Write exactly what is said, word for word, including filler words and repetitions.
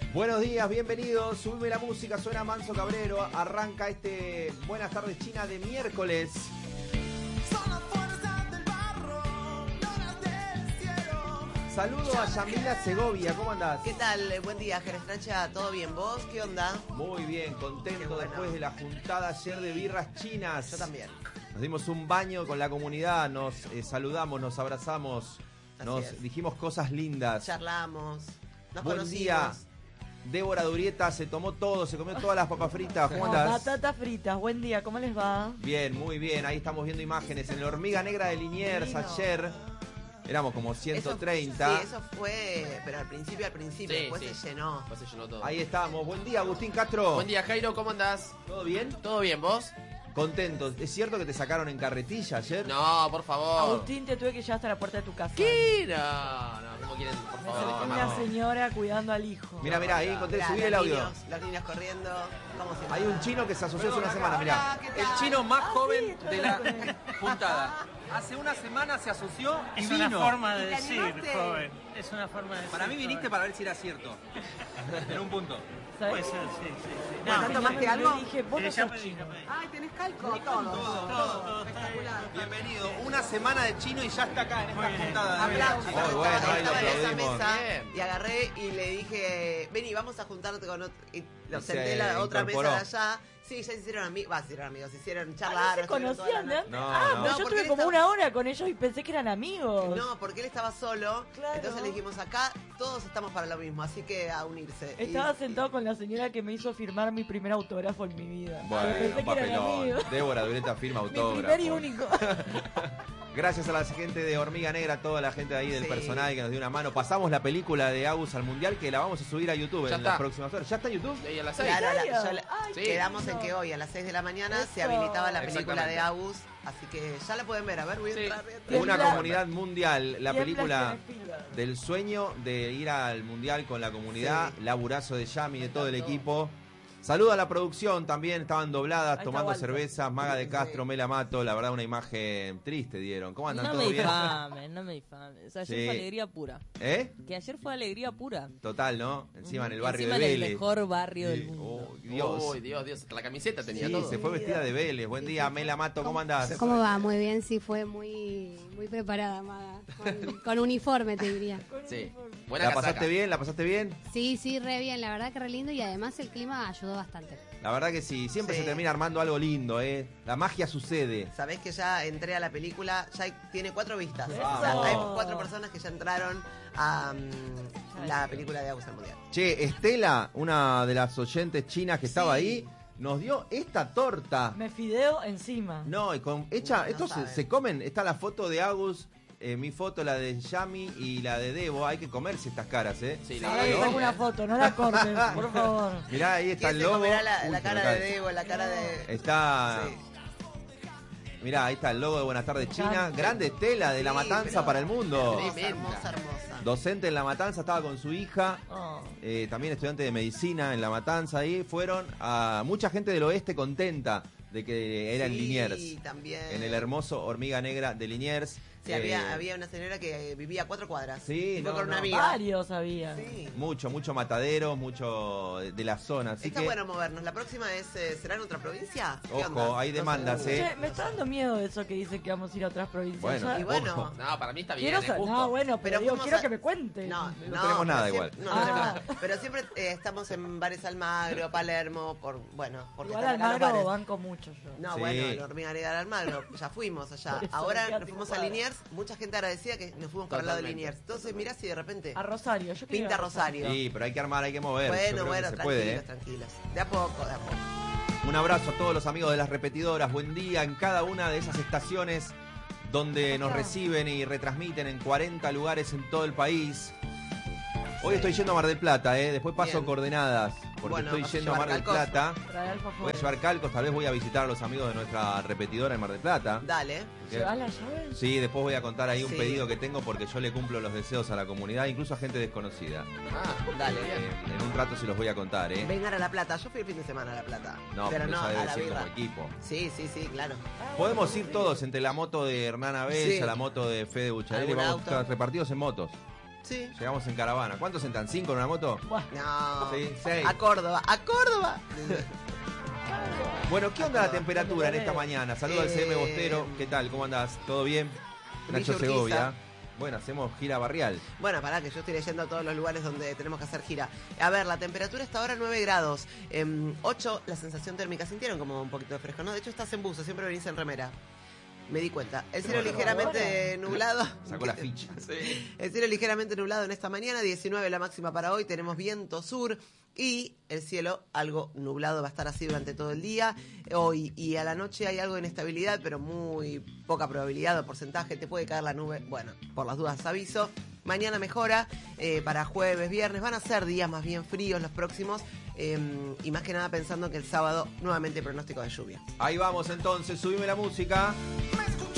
Buenos días, bienvenidos. Subime la música, suena Manso Cabrero. Arranca este Buenas tardes China de miércoles. Saludo a Yamila Segovia, ¿cómo andás? ¿Qué tal? Buen día, Gerestracha, ¿todo bien? ¿Vos? ¿Qué onda? Muy bien, contento bueno. Después de la juntada ayer de birras chinas. Yo también. Nos dimos un baño con la comunidad, nos eh, saludamos, nos abrazamos, Así nos es. dijimos cosas lindas. Charlamos, nos Buen conocimos. día. Débora Durieta se tomó todo, se comió todas las papas fritas. ¿Cómo No, andás? Patatas fritas, buen día, ¿cómo les va? Bien, muy bien. Ahí estamos viendo imágenes. En la Hormiga Negra de Liniers Divino. ayer éramos como ciento treinta. Eso, sí, eso fue, pero al principio, al principio, Sí, después sí. se llenó. Después se llenó todo. Ahí estamos. Buen día, Agustín Castro. Buen día, Jairo, ¿cómo andás? ¿Todo bien? ¿Todo bien, vos? Contentos. ¿Es cierto que te sacaron en carretilla ayer? No, por favor. Agustín, te tuve que llevar hasta la puerta de tu casa. ¿Qué? No, no, ¿cómo quieren? Por Me favor. acercó no. una señora cuidando al hijo. Mirá, mirá, ahí encontré, Mirá, subí los el audio. niños, los niños corriendo. ¿Cómo se Hay un chino que se asoció hace una semana, mirá. Hola, ¿qué El tal? chino más Ah, joven sí, de estoy la con él. juntada. Hace una semana se asoció y Es vino. una forma de ¿Te decir, animaste? joven. Es una forma de decir. Para mí viniste joven. para ver si era cierto. En un punto. ¿Sabes? Puede ser, sí, sí, sí. Bueno, No, ¿tomaste yo algo? le dije, vos Eh, no ya sos pedí, chino. ya pedí. Ay, ¿tenés calco? Todo, todo, todo, todo, está espectacular. Bienvenido. Una semana de chino y ya está acá en esta Muy bien. juntada. Aplausos. Muy bueno, Estaba- ahí lo estaba en esa aplaudimos. mesa Bien. y agarré y le dije, vení, vamos a juntarte con otro. Y lo Y senté se en la otra incorporó. mesa de allá. Sí, ya se hicieron amigos, va, se hicieron amigos, se hicieron Ah, charlar. ¿no se conocían de antes? No, ah, no. pues No, yo porque tuve él como estaba- una hora con ellos y pensé que eran amigos. No, porque él estaba solo. Claro. Entonces le dijimos acá, todos estamos para lo mismo, así que a unirse. Estaba Y- sentado con la señora que me hizo firmar mi primer autógrafo en mi vida. Bueno, pensé que eran papelón. amigos. Débora Durieta firma Mi autógrafo. primer y único. Gracias a la gente de Hormiga Negra, toda la gente ahí del Sí. personal que nos dio una mano. Pasamos la película de Agus al Mundial que la vamos a subir a YouTube Ya en está. las próximas horas. ¿Ya está en YouTube? Y a las seis. Claro, la- serio? yo la- Ay, sí. quedamos qué en que lindo. hoy a las seis de la mañana se Eso. habilitaba la película Exactamente. de Agus, así que ya la pueden ver. A ver, voy a Sí. entrar. voy a entrar. Tiembla. Una comunidad mundial, la Tiembla película este desfile. del sueño de ir al Mundial con la comunidad, Sí. laburazo de Yami, de todo el encantó. equipo. Saludo a la producción también, estaban dobladas, Ahí tomando está Walter. cervezas, Maga de Sí. Castro, Mela Mato, la verdad una imagen triste dieron. ¿Cómo andan? No ¿Todo me bien? difames, no me difames. Ayer Sí. fue alegría pura. ¿Eh? Que ayer fue alegría pura. Total, ¿no? Encima en el Y barrio encima de en el Vélez. mejor barrio del Sí. mundo. Oh, Dios. Uy, Dios, Dios. La camiseta tenía Sí, todo. se fue vestida de Vélez. Buen día, Mela Mato, ¿cómo andás? ¿Cómo va? Muy bien, sí, fue muy muy preparada, Maga. Con, con uniforme, te diría. Sí. Buena ¿La casaca. pasaste bien? ¿La pasaste bien? Sí, sí, re bien, la verdad que re lindo y además el clima ayudó bastante. La verdad que sí, siempre Sí. se termina armando algo lindo, ¿eh? La magia sucede. Sabés que ya entré a la película, ya hay- tiene cuatro vistas. Eso. O sea, hay cuatro personas que ya entraron a mm, la película de Agus al Mundial. Che, Estela, una de las oyentes chinas que estaba ahí, nos dio esta torta. Me fideo encima. No, y con hecha, No esto se, saben. se comen, está la foto de Agus, eh, mi foto, la de Yami y la de Debo, hay que comerse estas caras, ¿eh? Sí, Ahora la le verdad. saco una foto, no la cortes, por favor. Mirá, ahí está ¿Quién el se logo. comerá la, Uy, la se cara me de cae. Debo, la cara de... Está... Sí. Mirá, ahí está el logo de Buenas tardes China. encanta. Grande Estela de La Sí, Matanza pero- para el mundo. Hermosa, hermosa, hermosa. Docente en La Matanza, estaba con su hija. Oh. Eh, también estudiante de medicina en La Matanza ahí. Fueron a mucha gente del oeste contenta de que era en Sí, Liniers. también. En el hermoso Hormiga Negra de Liniers. Sí, Eh, había, había una señora que vivía a cuatro cuadras. Sí, Y fue no, con una no. amiga. Varios había. Sí. Mucho, mucho matadero, mucho de de la zona. Así Está que, bueno movernos. ¿La próxima es eh, será en otra provincia? ¿Qué Ojo, onda? hay No sé. demandas, ¿eh? Che, me está dando miedo eso que dice que vamos a ir a otras provincias. Bueno, Ya- Y bueno, Ojo. No, para mí está bien, quiero es sa- justo. no, bueno, pero, Pero digo, fuimos quiero a- que me cuente. No, No no, tenemos nada pero igual. siempre- no, Ah. no tenemos nada. Pero siempre eh, estamos en Bares Almagro, Palermo, por bueno, porque Igual están al acá los Magro bares. banco mucho yo. No, Sí. bueno, la hormiga negra del Almagro, ya fuimos allá. Por eso Ahora me queda nos cinco fuimos a cuadras. Liniers, mucha gente agradecida que nos fuimos para el lado de Totalmente. Liniers. Entonces mirá si de repente A Rosario, yo quería pinta ir a Rosario. Sí, pero hay que armar, hay que mover. Yo Bueno, creo que bueno, se tranquilos, puede, ¿eh? tranquilos. De a poco, de a poco. Un abrazo a todos los amigos de las repetidoras. Buen día en cada una de esas estaciones donde nos reciben y retransmiten en cuarenta lugares en todo el país. Hoy estoy yendo a Mar del Plata, ¿eh? Después paso Bien. coordenadas, porque Bueno, estoy vas a yendo a Mar llevar del calcos. Plata. Trae alfajores. Voy a llevar calcos, tal vez voy a visitar a los amigos de nuestra repetidora en Mar del Plata. Dale. ¿Llevás la llave? Sí, después voy a contar ahí un Sí. pedido que tengo porque yo le cumplo los deseos a la comunidad, incluso a gente desconocida. Ah, Dale. Eh, en un rato se los voy a contar, ¿eh? Vengan a La Plata. Yo fui el fin de semana a La Plata. No, pero pero no, ya a debe la ser birra. como equipo. Sí, sí, sí, claro. Podemos ir todos entre la moto de Hernán Abella, Sí. la moto de Fede Bucharelli, ¿Algún vamos auto? todos repartidos en motos. Sí. Llegamos en caravana. ¿Cuántos entran? ¿Cinco en una moto? Buah. No. Sí, seis. A Córdoba, a Córdoba. Bueno, ¿qué onda la Córdoba. temperatura en esta mañana? Saludos al C M Eh, Bostero. ¿Qué tal? ¿Cómo andás? ¿Todo bien? Nacho Villa Urquiza. Segovia. Bueno, hacemos gira barrial. Bueno, pará, que yo estoy leyendo todos los lugares donde tenemos que hacer gira. A ver, la temperatura está ahora nueve grados. Eh, ocho, la sensación térmica. Sintieron como un poquito de fresco, ¿no? De hecho, estás en buzo, siempre venís en remera. Me di cuenta. El cielo Bueno. ligeramente nublado. Sacó la ficha. Sí. El cielo ligeramente nublado en esta mañana, diecinueve la máxima para hoy, tenemos viento sur y el cielo algo nublado va a estar así durante todo el día. Hoy y a la noche hay algo de inestabilidad, pero muy poca probabilidad o porcentaje, te puede caer la nube, bueno, por las dudas aviso. Mañana mejora, eh, para jueves, viernes, van a ser días más bien fríos los próximos, eh, y más que nada pensando que el sábado nuevamente pronóstico de lluvia. Ahí vamos entonces, subime la música.